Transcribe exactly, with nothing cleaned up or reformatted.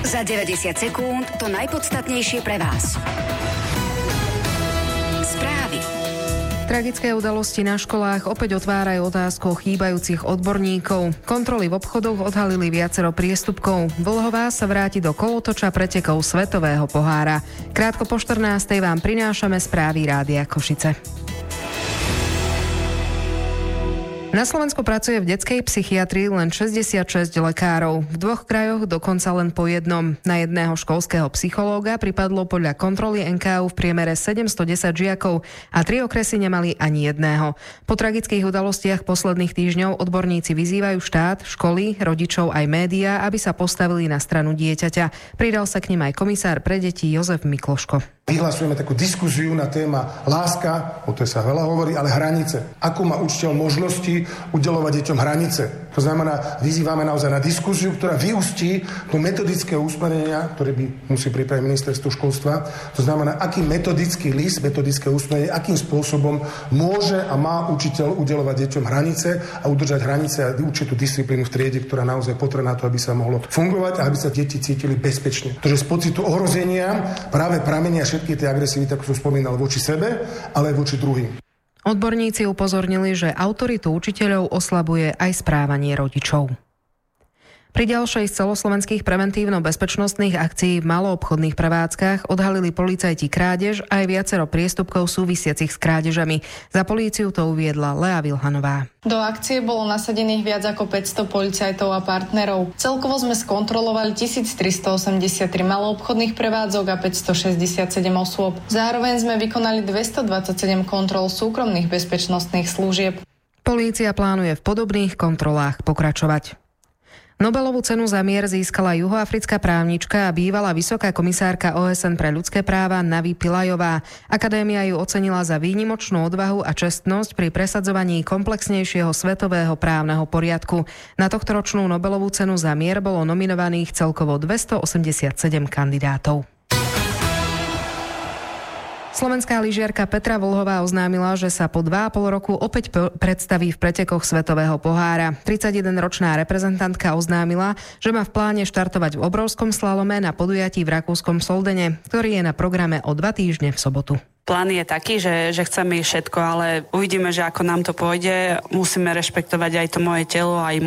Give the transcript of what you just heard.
Za deväťdesiat sekúnd to najpodstatnejšie pre vás. Správy. Tragické udalosti na školách opäť otvárajú otázku chýbajúcich odborníkov. Kontroly v obchodoch odhalili viacero priestupkov. Vlhová sa vráti do kolotoča pretekov Svetového pohára. Krátko po štrnástej vám prinášame správy Rádia Košice. Na Slovensku pracuje v detskej psychiatrii len šesťdesiatšesť lekárov. V dvoch krajoch dokonca len po jednom. Na jedného školského psychológa pripadlo podľa kontroly en ká ú v priemere sedemstodesať žiakov a tri okresy nemali ani jedného. Po tragických udalostiach posledných týždňov odborníci vyzývajú štát, školy, rodičov aj médiá, aby sa postavili na stranu dieťaťa. Pridal sa k nim aj komisár pre deti Jozef Mikloško. Vyhlasujeme takú diskuziu na téma láska, o tej sa veľa hovorí, ale hranice. Ako má učiteľ možnosti udeľovať deťom hranice? To znamená, vyzývame naozaj na diskuziu, ktorá vyústí do metodického usmerenia, ktoré by musí pripraviť ministerstvo školstva. To znamená, aký metodický list, metodické usmerenie, akým spôsobom môže a má učiteľ udeľovať deťom hranice a udržať hranice a určitú disciplínu v triede, ktorá naozaj potrebná na to, aby sa mohlo fungovať a aby sa deti cítili bezpečne. Pretože z pocitu ohrozenia práve pramenia všetky tie agresivity, ako som spomínal, voči sebe, ale aj voči druhým. Odborníci upozornili, že autoritu učiteľov oslabuje aj správanie rodičov. Pri ďalšej z celoslovenských preventívno-bezpečnostných akcií v maloobchodných prevádzkach odhalili policajti krádež aj viacero priestupkov súvisiacich s krádežami. Za políciu to uviedla Lea Vilhanová. Do akcie bolo nasadených viac ako päťsto policajtov a partnerov. Celkovo sme skontrolovali tisíctristoosemdesiattri maloobchodných prevádzok a päťstošesťdesiatsedem osôb. Zároveň sme vykonali dvestodvadsaťsedem kontrol súkromných bezpečnostných služieb. Polícia plánuje v podobných kontrolách pokračovať. Nobelovú cenu za mier získala juhoafrická právnička a bývalá vysoká komisárka ó es en pre ľudské práva Navi Pillajová. Akadémia ju ocenila za výnimočnú odvahu a čestnosť pri presadzovaní komplexnejšieho svetového právneho poriadku. Na tohtoročnú Nobelovú cenu za mier bolo nominovaných celkovo dvestoosemdesiatsedem kandidátov. Slovenská lyžiarka Petra Vlhová oznámila, že sa po dva a pol roku opäť predstaví v pretekoch Svetového pohára. tridsaťjedenročná reprezentantka oznámila, že má v pláne štartovať v obrovskom slalome na podujatí v rakúskom Soldene, ktorý je na programe o dva týždne v sobotu. Plán je taký, že, že chceme ísť všetko, ale uvidíme, že ako nám to pôjde. Musíme rešpektovať aj to moje telo, aj